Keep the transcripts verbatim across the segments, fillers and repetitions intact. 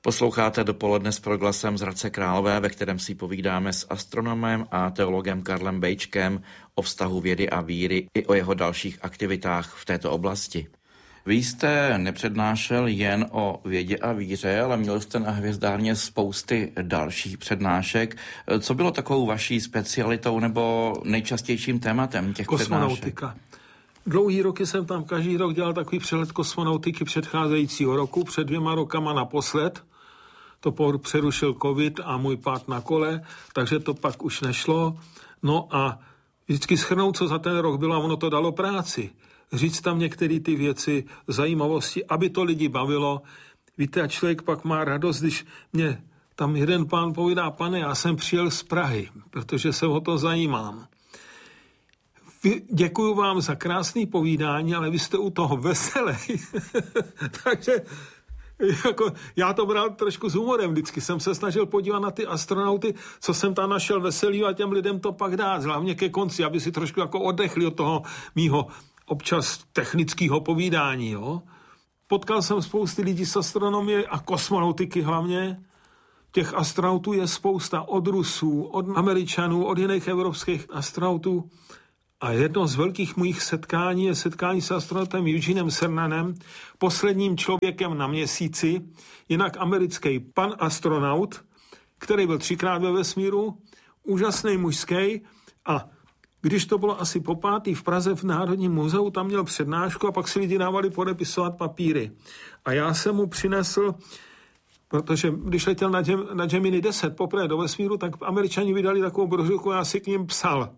Posloucháte Dopoledne s Proglasem z Hradce Králové, ve kterém si povídáme s astronomem a teologem Karlem Bejčkem o vztahu vědy a víry i o jeho dalších aktivitách v této oblasti. Vy jste nepřednášel jen o vědě a víře, ale měl jste na Hvězdárně spousty dalších přednášek. Co bylo takovou vaší specialitou nebo nejčastějším tématem těch Kosmonautika. přednášek? Dlouhý roky jsem tam každý rok dělal takový přehled kosmonautiky předcházejícího roku, před dvěma rokama naposled. To přerušil covid a můj pád na kole, takže to pak už nešlo. No a vždycky shrnout, co za ten rok bylo, a ono to dalo práci. Říct tam některé ty věci, zajímavosti, aby to lidi bavilo. Víte, a člověk pak má radost, když mě tam jeden pán povídá: pane, já jsem přijel z Prahy, protože se o to zajímám. Děkuju vám za krásný povídání, ale vy jste u toho veselý. Takže jako, já to bral trošku s humorem. Vždycky jsem se snažil podívat na ty astronauty, co jsem tam našel veselý, a těm lidem to pak dát, hlavně ke konci, aby si trošku jako oddechli od toho mýho občas technického povídání. Jo? Potkal jsem spousty lidí z astronomie a kosmonautiky hlavně. Těch astronautů je spousta, od Rusů, od Američanů, od jiných evropských astronautů. A jedno z velkých mojich setkání je setkání s astronautem Eugenem Cernanem, posledním člověkem na měsíci, jinak americký pan astronaut, který byl třikrát ve vesmíru, úžasný mužský, a když to bylo asi po pátý v Praze v Národním muzeu, tam měl přednášku a pak si lidi dávali podepisovat papíry. A já jsem mu přinesl, protože když letěl na, Gem, na Gemini deset poprvé do vesmíru, tak Američani vydali takovou brožurku, já si k ním psal.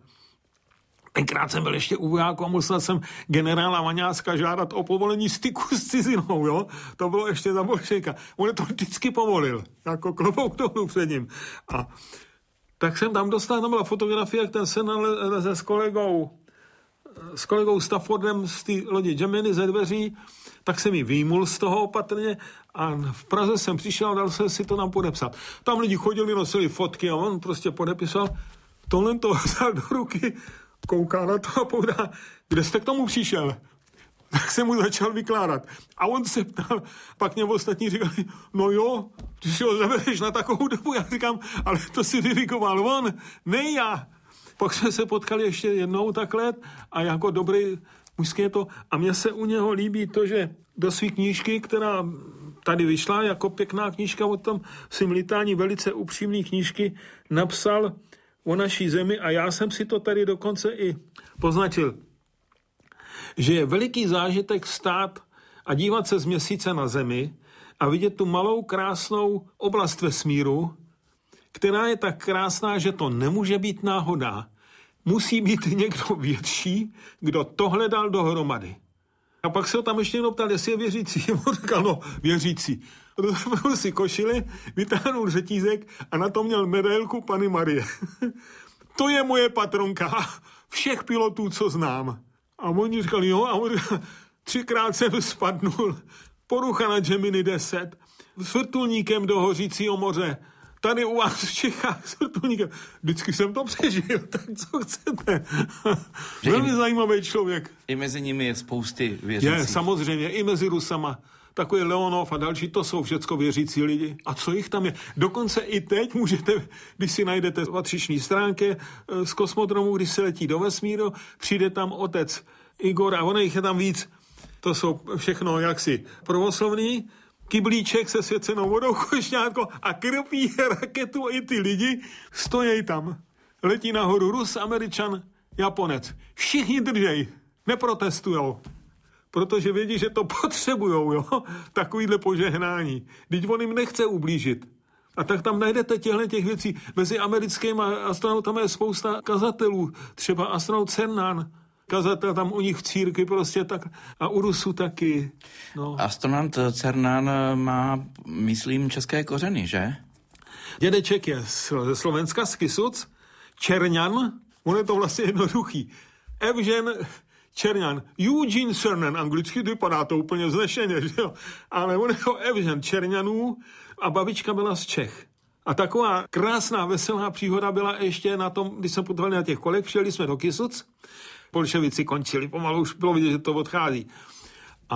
Tenkrát jsem byl ještě u vojáku a musel jsem generála Vaňáska žádat o povolení styku s cizinou, jo? To bylo ještě za bolševika. On to vždycky povolil, jako klobouk dolů před ním. A tak jsem tam dostal, tam byla fotografie, jak ten se naleze s kolegou, s kolegou Staffordem z té lodi Gemini ze dveří, tak jsem ji výjmul z toho opatrně a v Praze jsem přišel a dal jsem si to tam podepsat. Tam lidi chodili, nosili fotky a on prostě podepisoval. Tohle to vzal do ruky, kouká na to a povídá: kde jste k tomu přišel? Tak jsem mu začal vykládat. A on se ptal, pak mě ostatní říkali: no jo, ty si ho zabereš na takovou dobu. Já říkám: ale to si dirigoval on, ne já. Pak jsme se potkali ještě jednou takhle a jako dobrý mužský je to. A mně se u něho líbí to, že do svý knížky, která tady vyšla jako pěkná knížka o tom svým lítání, velice upřímný knížky, napsal o naší zemi, a já jsem si to tady dokonce i poznačil, že je veliký zážitek stát a dívat se z měsíce na zemi a vidět tu malou krásnou oblast vesmíru, která je tak krásná, že to nemůže být náhoda. Musí být někdo větší, kdo tohle dal dohromady. A pak se ho tam ještě někdo ptal, jestli je věřící. On říkal: no, věřící. Rozhodl si košili, vytáhnul řetízek a na to měl medailku Panny Marie. To je moje patronka všech pilotů, co znám. A oni říkali: jo, a on říkal: třikrát jsem spadnul, porucha na Gemini deset, s vrtulníkem do hořícího moře, tady u vás v Čechách s vrtulníkem. Vždycky jsem to přežil, tak co chcete. Velmi zajímavý člověk. I mezi nimi je spousty věřících. Je, samozřejmě, i mezi Rusama. Takový Leonov a další, to jsou všecko věřící lidi. A co jich tam je? Dokonce i teď můžete, když si najdete patřiční stránky z kosmodromu, když se letí do vesmíru, přijde tam otec Igor a ono jich je tam víc. To jsou všechno jaksi prvoslovní. Kyblíček se svěcenou vodou, košňátko, a krpí raketu i ty lidi, stojí tam. Letí nahoru Rus, Američan, Japonec. Všichni držej, neprotestujou. Protože vědí, že to potřebujou, jo? Takovýhle požehnání. Vždyť on jim nechce ublížit. A tak tam najdete těchto těch věcí. Mezi americkými astronautami je spousta kazatelů. Třeba astronaut Cernan, kazatel tam u nich v církvi prostě tak. A u Rusů taky. No. Astronaut Cernan má, myslím, české kořeny, že? Dědeček je ze Slovenska, z Kysuc. Čerňan, on je to vlastně jednoduchý. Evžen Čerňan, Eugene Cernan, anglicky vypadá to úplně vznešeně, že jo? Ale on je to Evžen Čerňanů a babička byla z Čech. A taková krásná, veselá příhoda byla ještě na tom, když jsme putovali na těch kolech, přijeli jsme do Kysuc, bolševici končili, pomalu už bylo vidět, že to odchází. A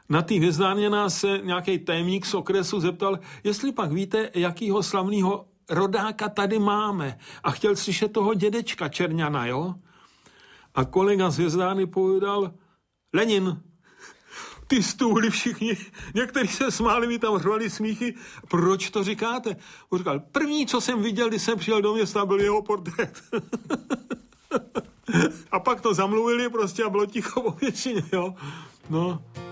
na té hvězdárně nás se nějaký tajemník z okresu zeptal, jestli pak víte, jakýho slavného rodáka tady máme. A chtěl slyšet toho dědečka Čerňana, jo? A kolega z hvězdárny povídal, Lenin. Ty stůhli všichni, někteří se smáli, mi tam řvali smíchy. Proč to říkáte? On říkal, první, co jsem viděl, když jsem přijel do města, byl jeho portrét. A pak to zamluvili prostě a bylo ticho po většině, jo? No.